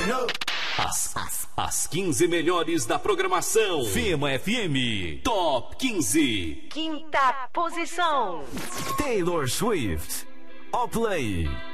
As 15 melhores da programação. Fema FM Top 15. Quinta posição. Taylor Swift. All Play.